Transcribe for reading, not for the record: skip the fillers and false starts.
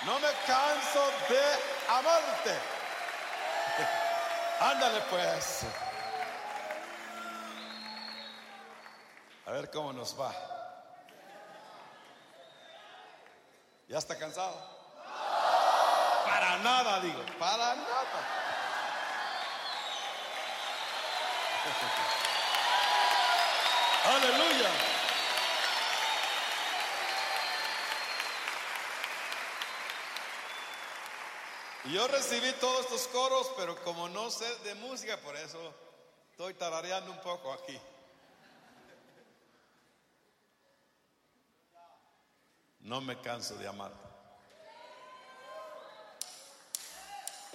No me canso de amarte. Ándale pues. A ver cómo nos va. ¿Ya está cansado? Para nada, digo, para nada. Aleluya. Y yo recibí todos estos coros, pero como no sé de música, por eso estoy tarareando un poco aquí. No me canso de amarte.